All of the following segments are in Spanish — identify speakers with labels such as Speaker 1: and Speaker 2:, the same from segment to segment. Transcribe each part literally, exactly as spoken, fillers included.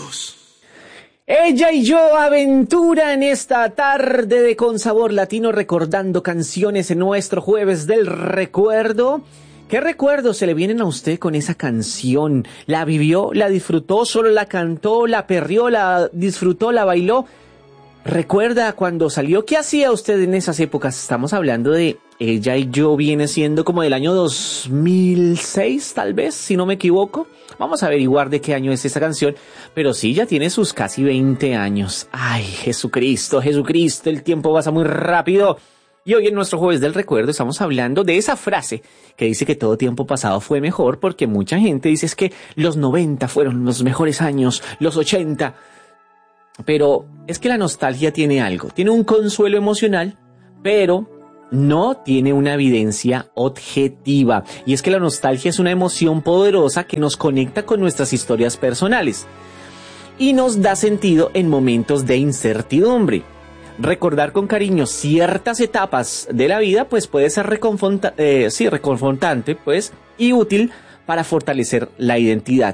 Speaker 1: amigos.
Speaker 2: Ella y yo, aventura en esta tarde de Con Sabor Latino, recordando canciones en nuestro jueves del recuerdo. ¿Qué recuerdos se le vienen a usted con esa canción? ¿La vivió, la disfrutó, solo la cantó, la perrió, la disfrutó, la bailó? ¿Recuerda cuando salió? ¿Qué hacía usted en esas épocas? Estamos hablando de Ella y yo, viene siendo como del año dos mil seis, tal vez, si no me equivoco. Vamos a averiguar de qué año es esa canción, pero sí, ya tiene sus casi veinte años. Ay, Jesucristo, Jesucristo, el tiempo pasa muy rápido. Y hoy en nuestro jueves del recuerdo estamos hablando de esa frase que dice que todo tiempo pasado fue mejor, porque mucha gente dice es que los noventa fueron los mejores años, los ochenta. Pero es que la nostalgia tiene algo, tiene un consuelo emocional, pero no tiene una evidencia objetiva. Y es que la nostalgia es una emoción poderosa que nos conecta con nuestras historias personales y nos da sentido en momentos de incertidumbre. Recordar con cariño ciertas etapas de la vida pues puede ser reconforta- eh, sí, reconfortante pues, y útil para fortalecer la identidad.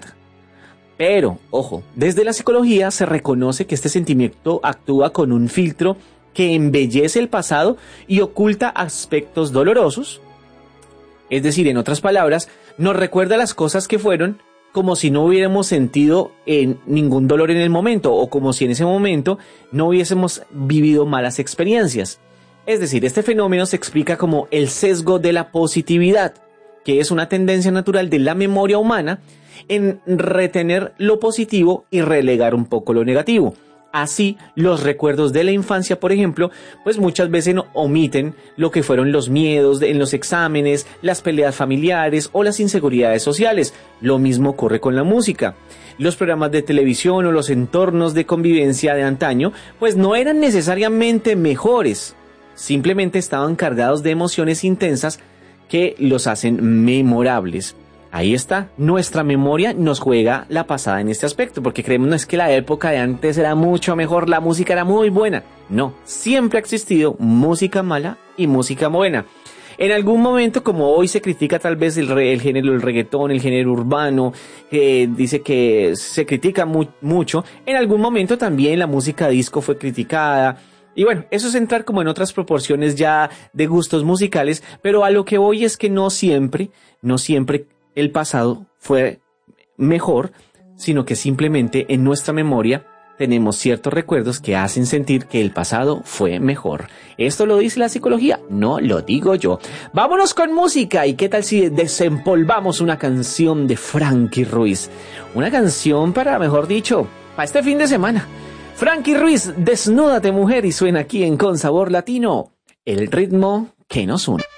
Speaker 2: Pero, ojo, desde la psicología se reconoce que este sentimiento actúa con un filtro que embellece el pasado y oculta aspectos dolorosos. Es decir, en otras palabras, nos recuerda las cosas que fueron como si no hubiéramos sentido en ningún dolor en el momento, o como si en ese momento no hubiésemos vivido malas experiencias. Es decir, este fenómeno se explica como el sesgo de la positividad, que es una tendencia natural de la memoria humana en retener lo positivo y relegar un poco lo negativo. Así, los recuerdos de la infancia, por ejemplo, pues muchas veces omiten lo que fueron los miedos en los exámenes, las peleas familiares o las inseguridades sociales. Lo mismo ocurre con la música. Los programas de televisión o los entornos de convivencia de antaño, pues no eran necesariamente mejores. Simplemente estaban cargados de emociones intensas que los hacen memorables. Ahí está, nuestra memoria nos juega la pasada en este aspecto, porque creemos no es que la época de antes era mucho mejor, la música era muy buena. No, siempre ha existido música mala y música buena. En algún momento, como hoy se critica tal vez el, re, el género del reggaetón, el género urbano, eh, dice que se critica mu- mucho, en algún momento también la música disco fue criticada. Y bueno, eso es entrar como en otras proporciones ya de gustos musicales, pero a lo que voy es que no siempre, no siempre el pasado fue mejor, sino que simplemente en nuestra memoria tenemos ciertos recuerdos que hacen sentir que el pasado fue mejor. Esto lo dice la psicología, no lo digo yo. Vámonos con música, y qué tal si desempolvamos una canción de Frankie Ruiz. Una canción para, mejor dicho, para este fin de semana. Frankie Ruiz, Desnúdate Mujer, y suena aquí en Con Sabor Latino, el ritmo que nos une.